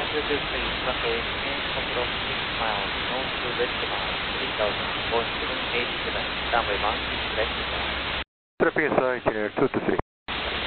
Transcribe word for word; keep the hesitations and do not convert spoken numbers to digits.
two two three, runway change control six miles, north to westbound, three thousand, Boeing seven eighty-seven, runway one six left bound. Trapeza engineer two two three.